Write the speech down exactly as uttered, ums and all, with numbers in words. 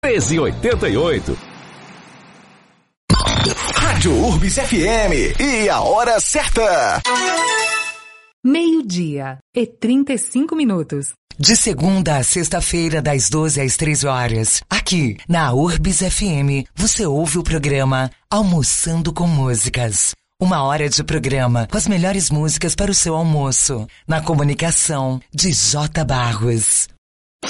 treze oitenta e oito. Rádio Urbis F M e a hora certa. Meio-dia e trinta e cinco minutos. De segunda a sexta-feira, das doze às treze horas, aqui na Urbis F M, você ouve o programa Almoçando com Músicas. Uma hora de programa com as melhores músicas para o seu almoço. Na comunicação de J. Barros.